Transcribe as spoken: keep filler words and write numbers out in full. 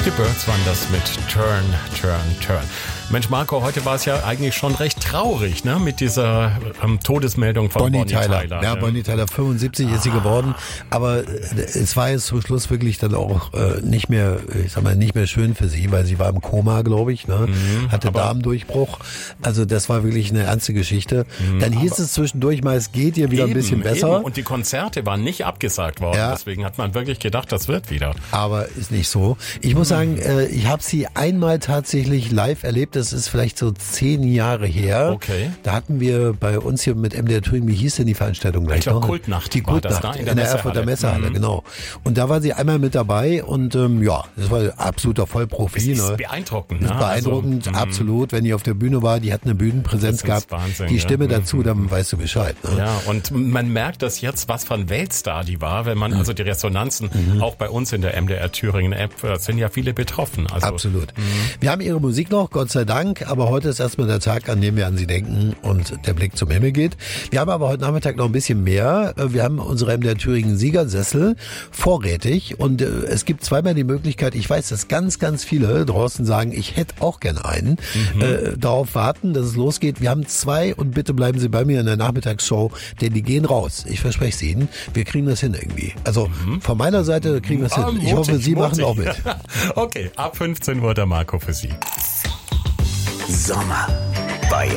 Die Birds waren das mit Turn, Turn, Turn. Mensch, Marco, heute war es ja eigentlich schon recht traurig, ne, mit dieser ähm, Todesmeldung von Bonnie, Bonnie Tyler. Tyler. Ja, ne? Bonnie Tyler, fünfundsiebzig ah. ist sie geworden, aber es war jetzt zum Schluss wirklich dann auch äh, nicht mehr, ich sag mal, nicht mehr schön für sie, weil sie war im Koma, glaube ich, ne, mhm, hatte Darmdurchbruch. Also das war wirklich eine ernste Geschichte. Mhm, dann hieß es zwischendurch mal, es geht ihr wieder eben, ein bisschen besser. Eben. Und die Konzerte waren nicht abgesagt worden, ja. Deswegen hat man wirklich gedacht, das wird wieder. Aber ist nicht so. Ich muss sagen, äh, ich habe sie einmal tatsächlich live erlebt. Das ist vielleicht so zehn Jahre her. Okay. Da hatten wir bei uns hier mit M D R Thüringen, wie hieß denn die Veranstaltung gleich ich glaub, noch? Kultnacht. Die Kultnacht da in der, in der Erfurter Messehalle, mhm. genau. Und da war sie einmal mit dabei und ähm, ja, das war absoluter Vollprofi. Das ist ne? beeindruckend. Das Ne? ist beeindruckend, also, absolut. Wenn die auf der Bühne war, die hat eine Bühnenpräsenz gehabt. Wahnsinn, die Stimme ja. dazu, dann weißt du Bescheid. Ne? Ja, und man merkt, dass jetzt was von Weltstar die war, wenn man, mhm. also die Resonanzen, mhm. auch bei uns in der M D R Thüringen App, sind ja viele betroffen. Also, absolut. Mhm. Wir haben ihre Musik noch, Gott sei Dank, aber heute ist erstmal der Tag, an dem wir an sie denken und der Blick zum Himmel geht. Wir haben aber heute Nachmittag noch ein bisschen mehr. Wir haben unsere M D R Thüringen Siegersessel vorrätig und es gibt zweimal die Möglichkeit, ich weiß, dass ganz, ganz viele draußen sagen, ich hätte auch gern einen, mhm. äh, darauf warten, dass es losgeht. Wir haben zwei und bitte bleiben Sie bei mir in der Nachmittagsshow, denn die gehen raus. Ich verspreche es Ihnen, wir kriegen das hin irgendwie. Also mhm. von meiner Seite kriegen wir es hin. Ich hoffe, Sie machen auch mit. Okay, ab fünfzehn Uhr der Marco für Sie. Sommer bei